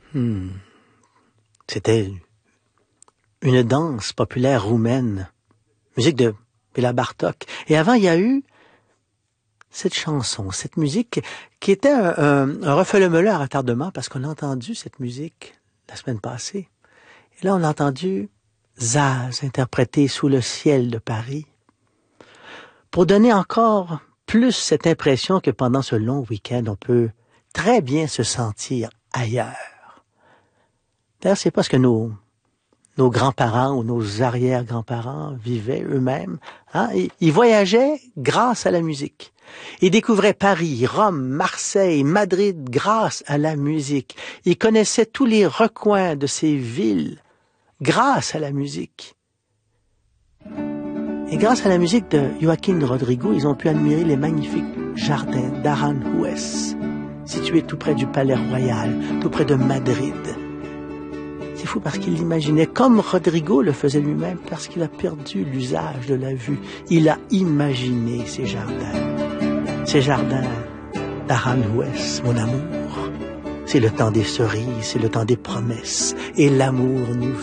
C'était une danse populaire roumaine, musique de Béla Bartók. Et avant, il y a eu cette chanson, cette musique qui était un refait-le-meleu à retardement parce qu'on a entendu cette musique la semaine passée. Et là, on a entendu Zaz interprété Sous le ciel de Paris pour donner encore plus cette impression que pendant ce long week-end, on peut très bien se sentir ailleurs. D'ailleurs, c'est pas ce que nos grands-parents ou nos arrière-grands-parents vivaient eux-mêmes. Hein? Ils voyageaient grâce à la musique. Ils découvraient Paris, Rome, Marseille, Madrid grâce à la musique. Ils connaissaient tous les recoins de ces villes grâce à la musique. Et grâce à la musique de Joaquín Rodrigo, ils ont pu admirer les magnifiques jardins d'Aranjuez, situés tout près du Palais Royal, tout près de Madrid. C'est fou parce qu'il l'imaginait comme Rodrigo le faisait lui-même, parce qu'il a perdu l'usage de la vue. Il a imaginé ces jardins d'Aranjuez, mon amour. C'est le temps des cerises, c'est le temps des promesses, et l'amour nous